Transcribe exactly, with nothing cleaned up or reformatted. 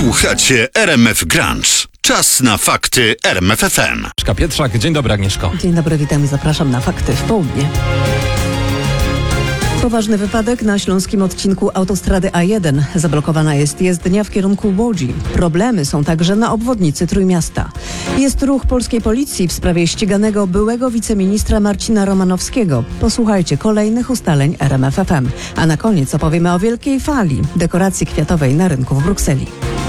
Słuchacie R M F Grunge. Czas na fakty R M F F M. Agnieszka Pietrzak, dzień dobry Agnieszko. Dzień dobry, witam i zapraszam na fakty w południe. Poważny wypadek na śląskim odcinku autostrady A jeden. Zablokowana jest jezdnia w kierunku Łodzi. Problemy są także na obwodnicy Trójmiasta. Jest ruch polskiej policji w sprawie ściganego byłego wiceministra Marcina Romanowskiego. Posłuchajcie kolejnych ustaleń R M F F M. A na koniec opowiemy o wielkiej fali dekoracji kwiatowej na rynku w Brukseli.